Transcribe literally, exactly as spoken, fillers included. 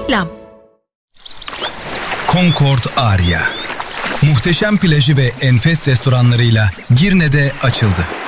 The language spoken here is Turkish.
Reklam. Concord Aria. Muhteşem plajı ve enfes restoranlarıyla Girne'de açıldı.